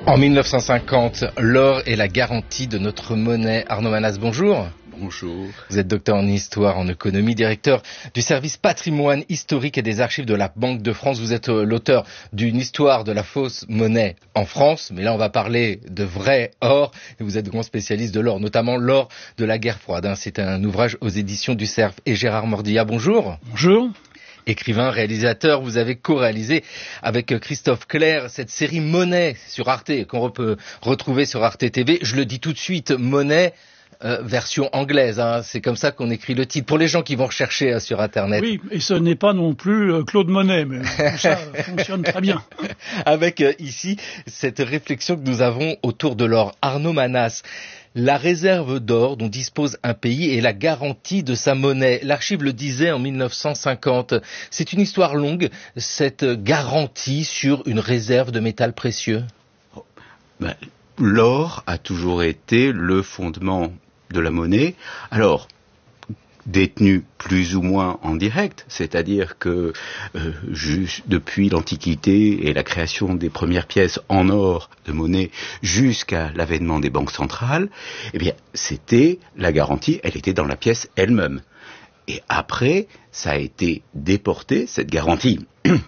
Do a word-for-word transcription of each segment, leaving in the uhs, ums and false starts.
En mille neuf cent cinquante, l'or est la garantie de notre monnaie. Arnaud Manas, bonjour. Bonjour. Vous êtes docteur en histoire, en économie, directeur du service patrimoine historique et des archives de la Banque de France. Vous êtes l'auteur d'une histoire de la fausse monnaie en France, mais là on va parler de vrai or. Et vous êtes grand spécialiste de l'or, notamment l'or de la guerre froide. C'est un ouvrage aux éditions du Cerf. Et Gérard Mordillat, bonjour. Bonjour. Écrivain, réalisateur, vous avez co-réalisé avec Christophe Clair cette série Monnaie sur Arte, qu'on peut retrouver sur Arte T V. Je le dis tout de suite, Monnaie, euh, version anglaise, hein. C'est comme ça qu'on écrit le titre, pour les gens qui vont rechercher euh, sur Internet. Oui, et ce n'est pas non plus euh, Claude Monet, mais tout ça fonctionne très bien. Avec euh, ici cette réflexion que nous avons autour de l'or. Arnaud Manas, la réserve d'or dont dispose un pays est la garantie de sa monnaie. L'archive le disait en mille neuf cent cinquante. C'est une histoire longue, cette garantie sur une réserve de métal précieux. Ben, l'or a toujours été le fondement de la monnaie. Alors, détenu plus ou moins en direct, c'est-à-dire que euh, juste depuis l'Antiquité et la création des premières pièces en or de monnaie jusqu'à l'avènement des banques centrales, eh bien, c'était la garantie, elle était dans la pièce elle-même. Et après, ça a été déporté, cette garantie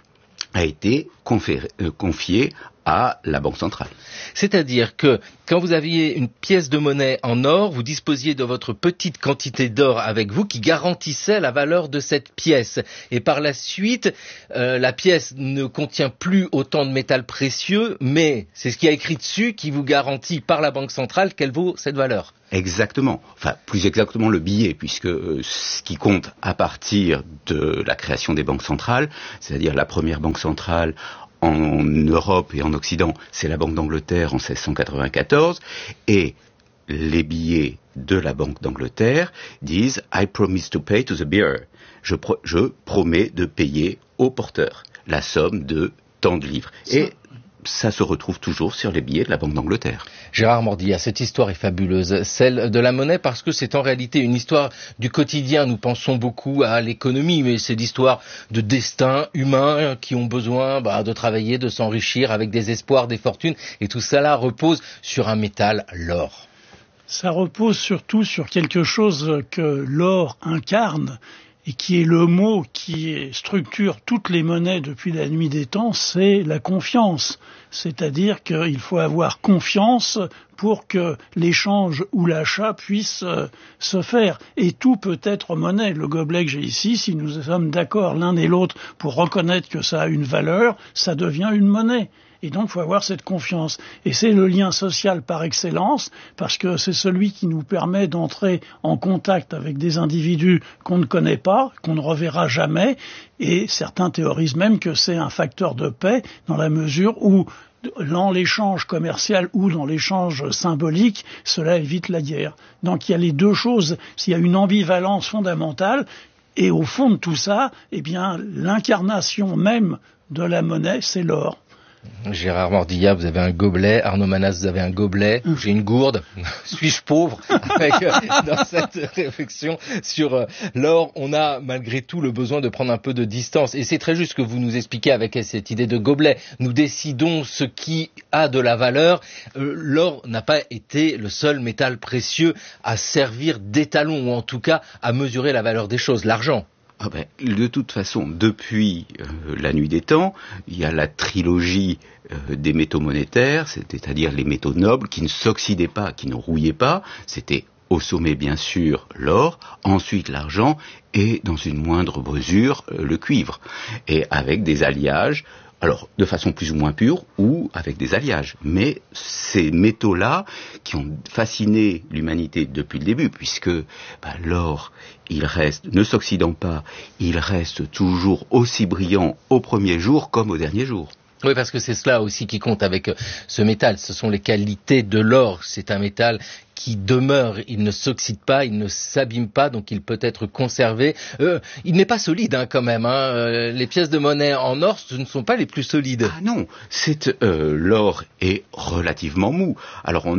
a été conféré, euh, confiée à la Banque centrale. C'est-à-dire que quand vous aviez une pièce de monnaie en or, vous disposiez de votre petite quantité d'or avec vous qui garantissait la valeur de cette pièce. Et par la suite, euh, la pièce ne contient plus autant de métal précieux, mais c'est ce qui est écrit dessus qui vous garantit par la Banque centrale qu'elle vaut cette valeur. Exactement. Enfin, plus exactement le billet, puisque euh, ce qui compte à partir de la création des banques centrales, c'est-à-dire la première banque centrale en Europe et en Occident, c'est la Banque d'Angleterre en seize cent quatre-vingt-quatorze, et les billets de la Banque d'Angleterre disent « I promise to pay to the bearer ». Je, pro- je promets de payer au porteur la somme de tant de livres. Ça... Et ça se retrouve toujours sur les billets de la Banque d'Angleterre. Gérard Mordillat, cette histoire est fabuleuse, celle de la monnaie, parce que c'est en réalité une histoire du quotidien. Nous pensons beaucoup à l'économie, mais c'est l'histoire de destins humains qui ont besoin bah, de travailler, de s'enrichir avec des espoirs, des fortunes, et tout cela repose sur un métal, l'or. Ça repose surtout sur quelque chose que l'or incarne, et qui est le mot qui structure toutes les monnaies depuis la nuit des temps, c'est la confiance. C'est-à-dire qu'il faut avoir confiance pour que l'échange ou l'achat puisse euh, se faire. Et tout peut être monnaie. Le gobelet que j'ai ici, si nous sommes d'accord l'un et l'autre pour reconnaître que ça a une valeur, ça devient une monnaie. Et donc, il faut avoir cette confiance. Et c'est le lien social par excellence, parce que c'est celui qui nous permet d'entrer en contact avec des individus qu'on ne connaît pas, qu'on ne reverra jamais. Et certains théorisent même que c'est un facteur de paix, dans la mesure où, dans l'échange commercial ou dans l'échange symbolique, cela évite la guerre. Donc, il y a les deux choses. S'il y a une ambivalence fondamentale, et au fond de tout ça, eh bien, l'incarnation même de la monnaie, c'est l'or. Gérard Mordillat, vous avez un gobelet. Arnaud Manas, vous avez un gobelet. J'ai une gourde. Suis-je pauvre? Avec, euh, dans cette réflexion sur euh, l'or, on a malgré tout le besoin de prendre un peu de distance. Et c'est très juste ce que vous nous expliquez avec cette idée de gobelet. Nous décidons ce qui a de la valeur. Euh, l'or n'a pas été le seul métal précieux à servir d'étalon, ou en tout cas à mesurer la valeur des choses. L'argent. Ah ben, de toute façon, depuis euh, la nuit des temps, il y a la trilogie euh, des métaux monétaires, c'est-à-dire les métaux nobles qui ne s'oxydaient pas, qui ne rouillaient pas. C'était au sommet, bien sûr, l'or, ensuite l'argent et, dans une moindre mesure, euh, le cuivre. Et avec des alliages, alors de façon plus ou moins pure ou avec des alliages. Mais ces métaux-là qui ont fasciné l'humanité depuis le début, puisque bah, l'or, il reste, ne s'oxydant pas, il reste toujours aussi brillant au premier jour comme au dernier jour. Oui, parce que c'est cela aussi qui compte avec ce métal. Ce sont les qualités de l'or. C'est un métal qui demeure, il ne s'oxyde pas, il ne s'abîme pas, donc il peut être conservé. Euh, il n'est pas solide hein, quand même. Hein. Euh, les pièces de monnaie en or, ce ne sont pas les plus solides. Ah non, c'est euh, l'or est relativement mou. Alors on a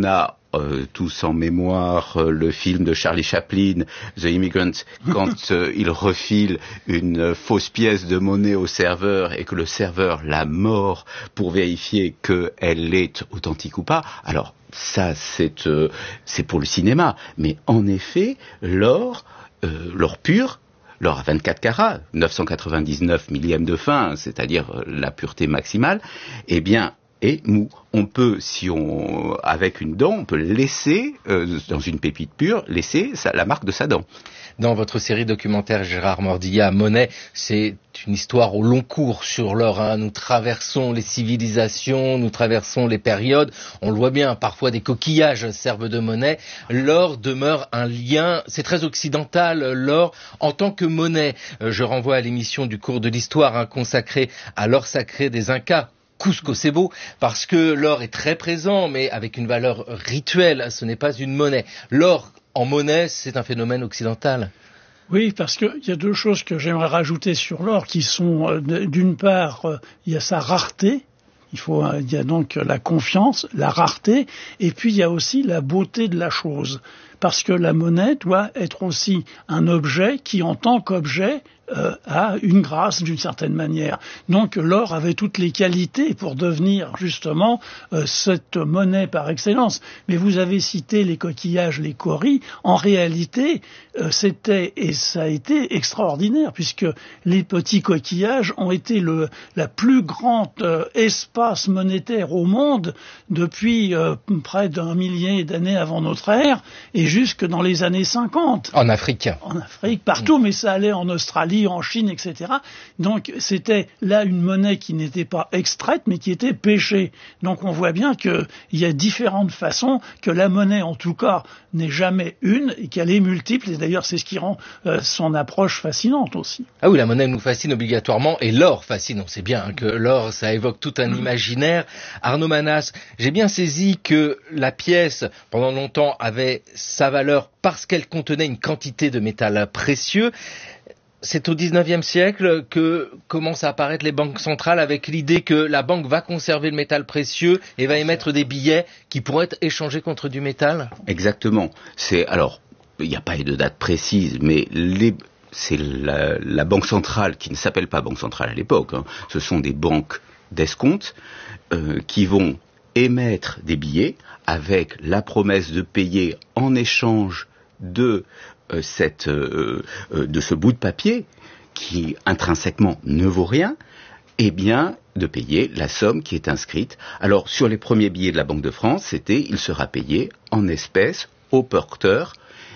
euh, tous en mémoire euh, le film de Charlie Chaplin, The Immigrant, quand euh, il refile une fausse pièce de monnaie au serveur et que le serveur la mord pour vérifier qu'elle est authentique ou pas. Alors ça, c'est euh, c'est pour le cinéma, mais en effet, l'or, euh, l'or pur, l'or à vingt-quatre carats, neuf cent quatre-vingt-dix-neuf millièmes de fin, c'est-à-dire la pureté maximale, eh bien, est mou. On peut, si on, avec une dent, on peut laisser, euh, dans une pépite pure, laisser sa, la marque de sa dent. Dans votre série documentaire Gérard Mordillat, Monet, c'est une histoire au long cours sur l'or. Hein. Nous traversons les civilisations, nous traversons les périodes. On le voit bien, parfois des coquillages servent de monnaie. L'or demeure un lien, c'est très occidental, l'or en tant que monnaie. Euh, je renvoie à l'émission du cours de l'histoire hein, consacrée à l'or sacré des Incas. Cusco Sebo, parce que l'or est très présent, mais avec une valeur rituelle, ce n'est pas une monnaie. L'or en monnaie, c'est un phénomène occidental. Oui, parce qu'il y a deux choses que j'aimerais rajouter sur l'or, qui sont, euh, d'une part, euh, il y a sa rareté, il faut, euh, il y a donc la confiance, la rareté, et puis il y a aussi la beauté de la chose. Parce que la monnaie doit être aussi un objet qui, en tant qu'objet, euh, a une grâce d'une certaine manière. Donc l'or avait toutes les qualités pour devenir justement euh, cette monnaie par excellence. Mais vous avez cité les coquillages, les coris. En réalité, euh, c'était et ça a été extraordinaire puisque les petits coquillages ont été le la plus grande euh, espace monétaire au monde depuis euh, près d'un millier d'années avant notre ère et jusque dans les années cinquante. En Afrique. En Afrique, partout, mais ça allait en Australie, en Chine, et cetera. Donc c'était là une monnaie qui n'était pas extraite, mais qui était pêchée. Donc on voit bien qu'il y a différentes façons, que la monnaie en tout cas n'est jamais une, et qu'elle est multiple, et d'ailleurs c'est ce qui rend euh, son approche fascinante aussi. Ah oui, la monnaie nous fascine obligatoirement, et l'or fascine, on sait bien hein, que l'or ça évoque tout un imaginaire. Arnaud Manas, j'ai bien saisi que la pièce, pendant longtemps, avait sa valeur parce qu'elle contenait une quantité de métal précieux. C'est au dix-neuvième siècle que commencent à apparaître les banques centrales avec l'idée que la banque va conserver le métal précieux et va émettre des billets qui pourraient être échangés contre du métal. Exactement. C'est alors, il n'y a pas de date précise, mais les c'est la, la banque centrale qui ne s'appelle pas banque centrale à l'époque. Hein. Ce sont des banques d'escompte euh, qui vont émettre des billets avec la promesse de payer en échange de euh, cette euh, euh, de ce bout de papier qui intrinsèquement ne vaut rien, eh bien de payer la somme qui est inscrite. Alors sur les premiers billets de la Banque de France, c'était il sera payé en espèces au porteur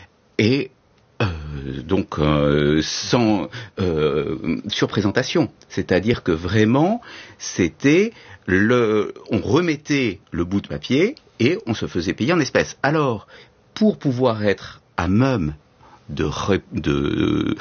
et Euh, donc euh, sans euh, surprésentation, c'est-à-dire que vraiment c'était le, on remettait le bout de papier et on se faisait payer en espèces. Alors pour pouvoir être à même de, de,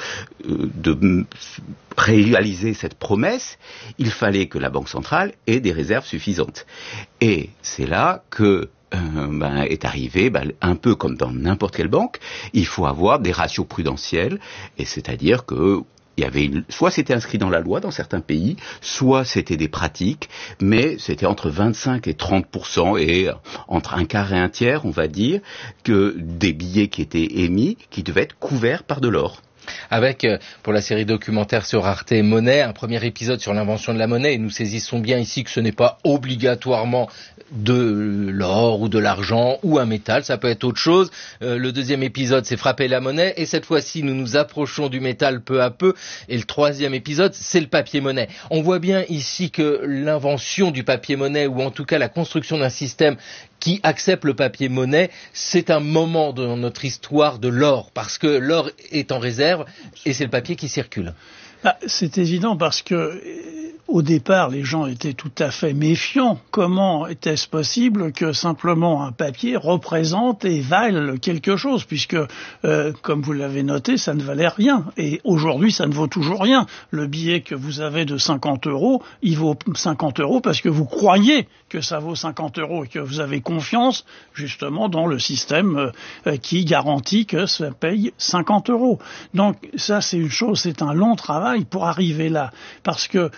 de réaliser cette promesse, il fallait que la Banque centrale ait des réserves suffisantes. Et c'est là que Euh, ben, est arrivé, ben, un peu comme dans n'importe quelle banque, il faut avoir des ratios prudentiels, et c'est-à-dire que il y avait une, soit c'était inscrit dans la loi dans certains pays, soit c'était des pratiques, mais c'était entre vingt-cinq et trente pour cent et entre un quart et un tiers, on va dire, que des billets qui étaient émis, qui devaient être couverts par de l'or. Avec, pour la série documentaire sur Arte Monnaie, un premier épisode sur l'invention de la monnaie, et nous saisissons bien ici que ce n'est pas obligatoirement de l'or ou de l'argent ou un métal, ça peut être autre chose. Euh, le deuxième épisode, c'est Frapper la monnaie, et cette fois-ci, nous nous approchons du métal peu à peu, et le troisième épisode, c'est le papier-monnaie. On voit bien ici que l'invention du papier-monnaie, ou en tout cas la construction d'un système qui accepte le papier-monnaie, c'est un moment dans notre histoire de l'or, parce que l'or est en réserve et c'est le papier qui circule. Ah, c'est évident parce que au départ, les gens étaient tout à fait méfiants. Comment était-ce possible que simplement un papier représente et vale quelque chose, puisque, euh, comme vous l'avez noté, ça ne valait rien. Et aujourd'hui, ça ne vaut toujours rien. Le billet que vous avez de cinquante euros, il vaut cinquante euros parce que vous croyez que ça vaut cinquante euros et que vous avez confiance, justement, dans le système euh, qui garantit que ça paye cinquante euros. Donc, ça, c'est une chose, c'est un long travail pour arriver là. Parce que, là aussi,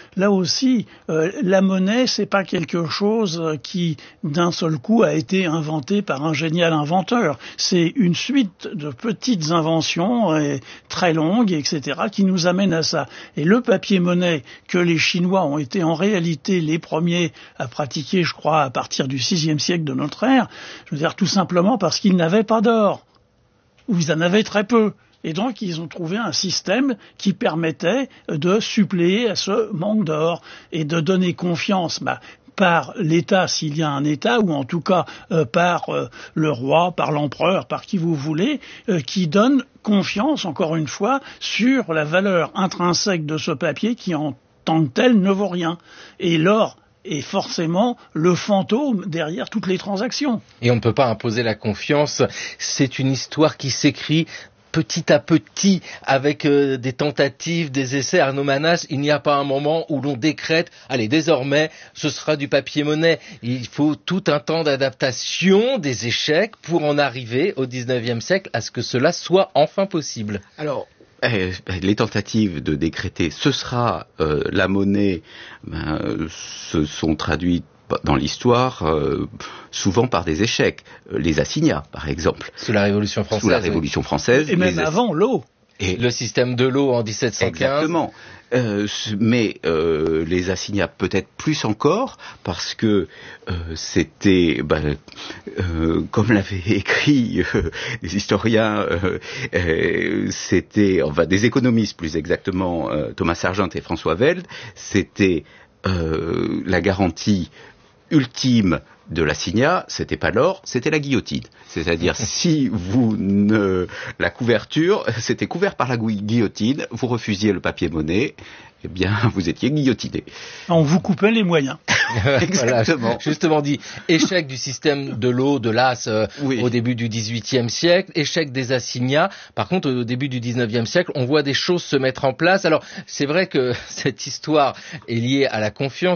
aussi, euh, la monnaie, c'est pas quelque chose qui, d'un seul coup, a été inventé par un génial inventeur. C'est une suite de petites inventions euh, très longues, et cetera, qui nous amènent à ça. Et le papier-monnaie, que les Chinois ont été en réalité les premiers à pratiquer, je crois, à partir du sixième siècle de notre ère, je veux dire tout simplement parce qu'ils n'avaient pas d'or, ou ils en avaient très peu. Et donc, ils ont trouvé un système qui permettait de suppléer à ce manque d'or et de donner confiance bah, par l'État, s'il y a un État, ou en tout cas euh, par euh, le roi, par l'empereur, par qui vous voulez, euh, qui donne confiance, encore une fois, sur la valeur intrinsèque de ce papier qui, en tant que tel, ne vaut rien. Et l'or est forcément le fantôme derrière toutes les transactions. Et on ne peut pas imposer la confiance. C'est une histoire qui s'écrit petit à petit, avec euh, des tentatives, des essais. Arnaud Manas, il n'y a pas un moment où l'on décrète, allez, désormais, ce sera du papier-monnaie. Il faut tout un temps d'adaptation, des échecs, pour en arriver au dix-neuvième siècle à ce que cela soit enfin possible. Alors, eh, les tentatives de décréter ce sera euh, la monnaie ben, se sont traduites dans l'histoire, euh, souvent par des échecs. Les assignats, par exemple. Sous la Révolution française. Sous la Révolution oui. française. Et même avant, l'eau. Et le système de l'eau en dix-sept cent quinze. Exactement. Euh, mais euh, les assignats peut-être plus encore, parce que euh, c'était, ben, euh, comme l'avaient écrit euh, des historiens, euh, euh, c'était, enfin des économistes plus exactement, euh, Thomas Sargent et François Veld, c'était euh, la garantie ultime de l'assignat, c'était pas l'or, c'était la guillotine. C'est-à-dire, si vous ne... La couverture, c'était couvert par la guillotine, vous refusiez le papier-monnaie, eh bien, vous étiez guillotiné. On vous coupait les moyens. Exactement. Voilà, justement dit, échec du système de l'eau, de l'as euh, oui. au début du dix-huitième siècle, échec des assignats. Par contre, au début du dix-neuvième siècle, on voit des choses se mettre en place. Alors, c'est vrai que cette histoire est liée à la confiance.